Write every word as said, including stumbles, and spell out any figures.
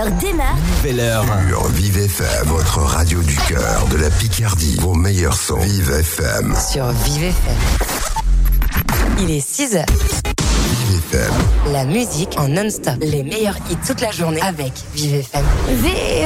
démarre. Nouvelle heure. Sur Vive F M, votre radio du cœur de la Picardie. Vos meilleurs sons. Vive F M. Sur Vive F M. Il est six heures. Vive F M. La musique en non-stop. Les meilleurs hits toute la journée avec Vive F M. Vive